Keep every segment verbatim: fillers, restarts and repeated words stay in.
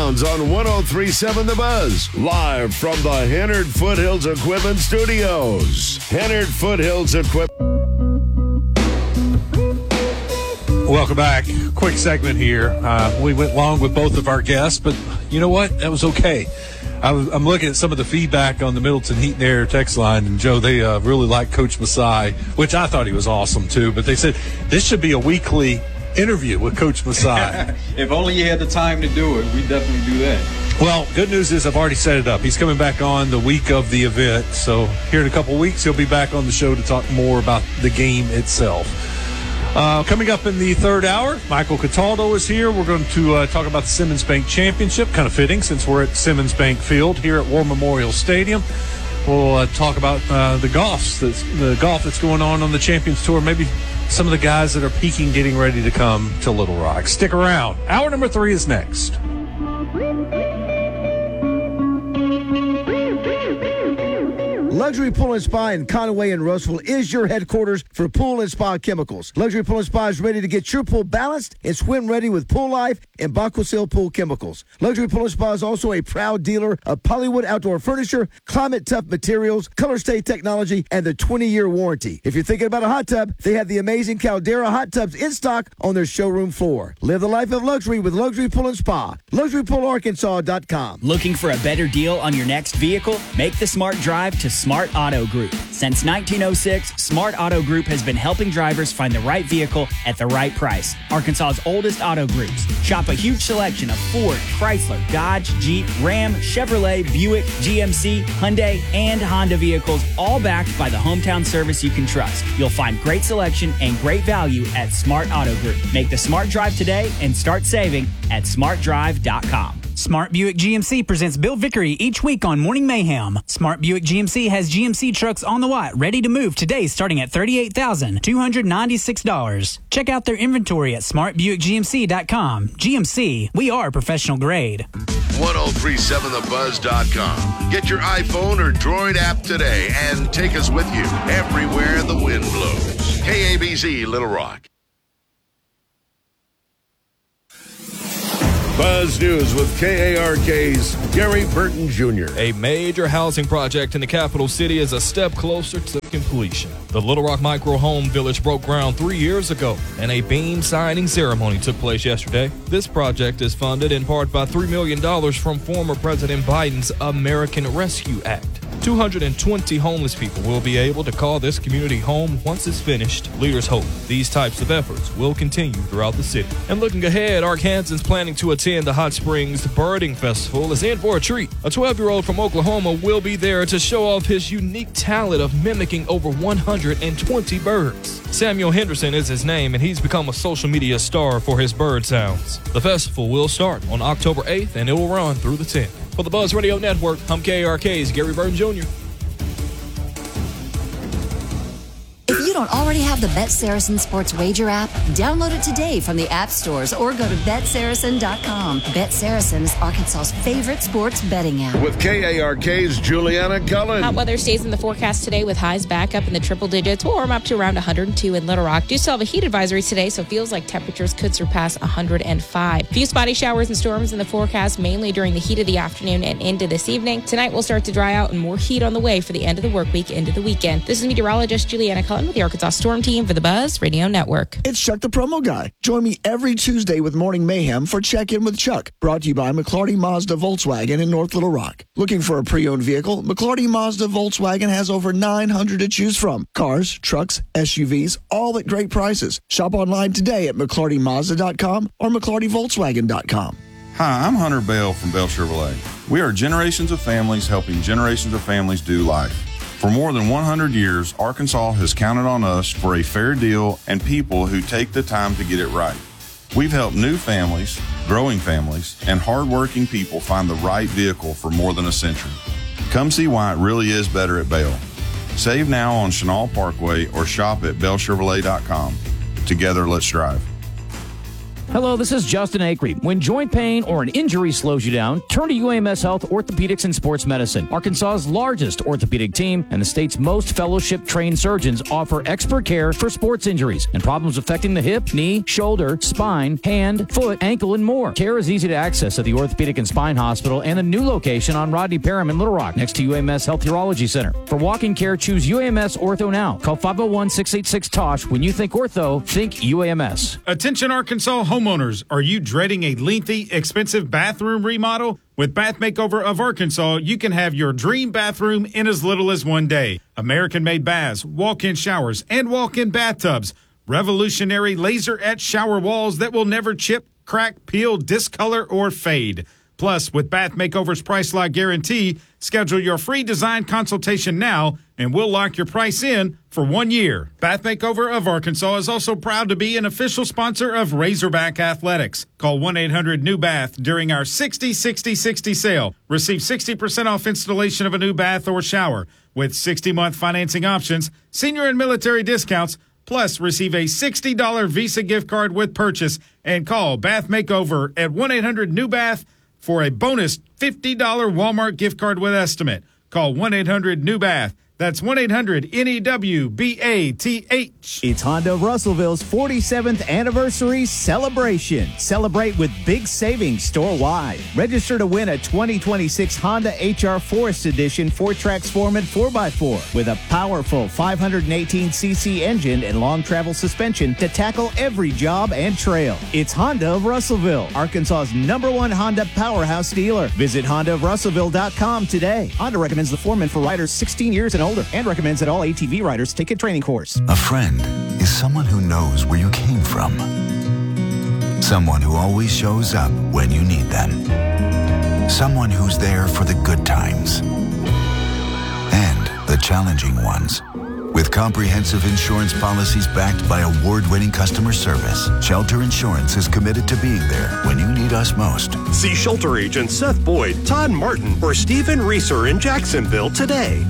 Downs on one oh three point seven The Buzz. Live from the Hennard Foothills Equipment Studios. Hennard Foothills Equipment. Welcome back. Quick segment here. Uh, we went long with both of our guests, but you know what? That was okay. I was, I'm looking at some of the feedback on the Middleton Heat and Air text line, and Joe, they uh, really like Coach Masai, which I thought he was awesome too. But they said this should be a weekly interview with Coach Masai. If only you had the time to do it, we'd definitely do that. Well, good news is I've already set it up. He's coming back on the week of the event, so here in a couple weeks he'll be back on the show to talk more about the game itself. Uh, coming up in the third hour, Michael Cataldo is here. We're going to uh, talk about the Simmons Bank Championship, kind of fitting since we're at Simmons Bank Field here at War Memorial Stadium. We'll uh, talk about uh, the golf, that's, the golf that's going on on the Champions Tour, maybe some of the guys that are peaking, getting ready to come to Little Rock. Stick around. Hour number three is next. Luxury Pool and Spa in Conway and Roseville is your headquarters for pool and spa chemicals. Luxury Pool and Spa is ready to get your pool balanced and swim ready with Pool Life and Baquasil Pool Chemicals. Luxury Pool and Spa is also a proud dealer of Polywood Outdoor Furniture, Climate Tough Materials, Color Stay Technology, and the twenty-year warranty. If you're thinking about a hot tub, they have the amazing Caldera hot tubs in stock on their showroom floor. Live the life of luxury with Luxury Pool and Spa. luxury pool arkansas dot com. Looking for a better deal on your next vehicle? Make the smart drive to Smart Auto Group. Since nineteen oh six, Smart Auto Group has been helping drivers find the right vehicle at the right price. Arkansas's oldest auto groups. Shop a huge selection of Ford, Chrysler, Dodge, Jeep, Ram, Chevrolet, Buick, G M C, Hyundai, and Honda vehicles, all backed by the hometown service you can trust. You'll find great selection and great value at Smart Auto Group. Make the smart drive today and start saving at smart drive dot com. Smart Buick G M C presents Bill Vickery each week on Morning Mayhem. Smart Buick G M C has G M C trucks on the lot ready to move today starting at thirty-eight thousand two hundred ninety-six dollars. Check out their inventory at smart buick g m c dot com. G M C, we are professional grade. one oh three point seven the buzz dot com. Get your iPhone or Droid app today and take us with you everywhere the wind blows. K A B Z Little Rock. Buzz News with K A R K's Gary Burton Junior A major housing project in the capital city is a step closer to completion. The Little Rock Micro Home Village broke ground three years ago, and a beam signing ceremony took place yesterday. This project is funded in part by three million dollars from former President Biden's American Rescue Act. two hundred twenty homeless people will be able to call this community home once it's finished. Leaders hope these types of efforts will continue throughout the city. And looking ahead, Arkansans planning to attend the Hot Springs Birding Festival is in for a treat. A twelve-year-old from Oklahoma will be there to show off his unique talent of mimicking over one hundred twenty birds. Samuel Henderson is his name, and he's become a social media star for his bird sounds. The festival will start on October eighth, and it will run through the tenth. For the Buzz Radio Network, I'm K A R K's Gary Burton Junior If you don't already have the Bet Saracen Sports Wager app, download it today from the app stores or go to bet saracen dot com. Bet Saracen is Arkansas's favorite sports betting app. With K A R K's Juliana Cullen. Hot weather stays in the forecast today with highs back up in the triple digits. We'll warm up to around one hundred two in Little Rock. Do still have a heat advisory today, so it feels like temperatures could surpass one hundred five. Few spotty showers and storms in the forecast, mainly during the heat of the afternoon and into this evening. Tonight will start to dry out and more heat on the way for the end of the work week into the weekend. This is meteorologist Juliana Cullen with the Arkansas Storm Team for the Buzz Radio Network. It's Chuck the Promo Guy. Join me every Tuesday with Morning Mayhem for Check-In with Chuck, brought to you by McClarty Mazda Volkswagen in North Little Rock. Looking for a pre-owned vehicle? McClarty Mazda Volkswagen has over nine hundred to choose from. Cars, trucks, S U Vs, all at great prices. Shop online today at mcclarty mazda dot com or mcclarty volkswagen dot com. Hi, I'm Hunter Bell from Bell Chevrolet. We are generations of families helping generations of families do life. For more than one hundred years, Arkansas has counted on us for a fair deal and people who take the time to get it right. We've helped new families, growing families, and hardworking people find the right vehicle for more than a century. Come see why it really is better at Bell. Save now on Chenal Parkway or shop at bell chevrolet dot com. Together, let's drive. Hello, this is Justin Acree. When joint pain or an injury slows you down, turn to U A M S Health Orthopedics and Sports Medicine. Arkansas's largest orthopedic team and the state's most fellowship-trained surgeons offer expert care for sports injuries and problems affecting the hip, knee, shoulder, spine, hand, foot, ankle, and more. Care is easy to access at the Orthopedic and Spine Hospital and a new location on Rodney Parham in Little Rock next to U A M S Health Urology Center. For walking care, choose U A M S Ortho now. Call five oh one, six eight six, T O S H. When you think ortho, think U A M S. Attention Arkansas homeowners, are you dreading a lengthy, expensive bathroom remodel? With Bath Makeover of Arkansas, you can have your dream bathroom in as little as one day. American-made baths, walk-in showers, and walk-in bathtubs. Revolutionary laser-etched shower walls that will never chip, crack, peel, discolor, or fade. Plus, with Bath Makeover's Price Lock Guarantee, schedule your free design consultation now, and we'll lock your price in for one year. Bath Makeover of Arkansas is also proud to be an official sponsor of Razorback Athletics. Call one eight hundred new bath during our sixty sixty sixty sale. Receive sixty percent off installation of a new bath or shower with sixty-month financing options, senior and military discounts, plus receive a sixty dollars Visa gift card with purchase, and call Bath Makeover at one eight hundred new bath for a bonus fifty dollars Walmart gift card with estimate. Call one eight hundred new bath. That's one eight hundred N E W B A T H. It's Honda of Russellville's forty-seventh anniversary celebration. Celebrate with big savings store-wide. Register to win a twenty twenty-six Honda H R Forest Edition four-track Foreman four by four with a powerful five hundred eighteen c c engine and long travel suspension to tackle every job and trail. It's Honda of Russellville, Arkansas's number one Honda powerhouse dealer. Visit honda of russellville dot com today. Honda recommends the Foreman for riders sixteen years and older and recommends that all A T V riders take a training course. A friend is someone who knows where you came from. Someone who always shows up when you need them. Someone who's there for the good times and the challenging ones. With comprehensive insurance policies backed by award-winning customer service, Shelter Insurance is committed to being there when you need us most. See Shelter agents Seth Boyd, Todd Martin, or Stephen Reeser in Jacksonville today.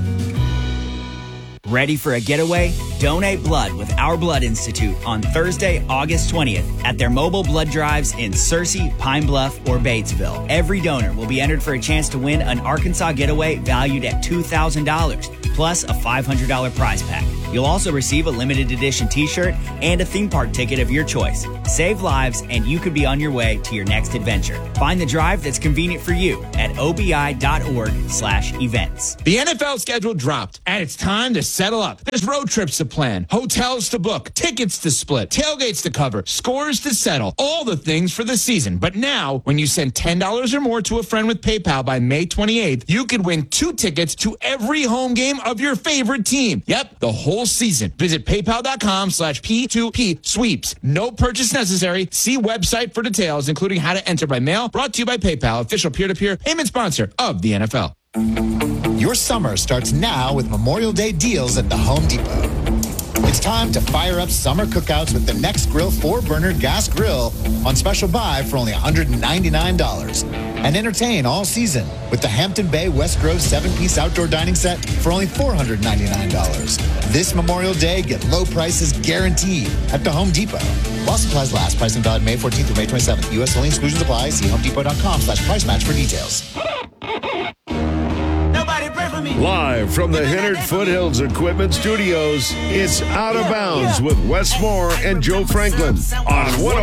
Ready for a getaway? Donate blood with Our Blood Institute on Thursday, August twentieth at their mobile blood drives in Searcy, Pine Bluff, or Batesville. Every donor will be entered for a chance to win an Arkansas getaway valued at two thousand dollars, plus a five hundred dollars prize pack. You'll also receive a limited edition t-shirt and a theme park ticket of your choice. Save lives, and you could be on your way to your next adventure. Find the drive that's convenient for you at obi.org slash events. The N F L schedule dropped, and it's time to settle up. There's road trips to plan, hotels to book, tickets to split, tailgates to cover, scores to settle, all the things for the season. But now, when you send ten dollars or more to a friend with PayPal by May twenty-eighth, you could win two tickets to every home game of your favorite team. Yep, the whole season. Visit paypal.com slash P2P sweeps. No purchase necessary. See website for details, including how to enter by mail. Brought to you by PayPal, official peer-to-peer payment sponsor of the N F L. Your summer starts now with Memorial Day deals at the Home Depot. It's time to fire up summer cookouts with the Next Grill four-burner gas grill on special buy for only one hundred ninety-nine dollars. And entertain all season with the Hampton Bay West Grove seven-piece outdoor dining set for only four hundred ninety-nine dollars. This Memorial Day, get low prices guaranteed at the Home Depot. While supplies last, pricing valid May fourteenth through May twenty-seventh. U S only, exclusions apply. See homedepot.com slash price match for details. Live from the Hennard Foothills Equipment Studios, it's Out of Bounds with Wes Moore and Joe Franklin on one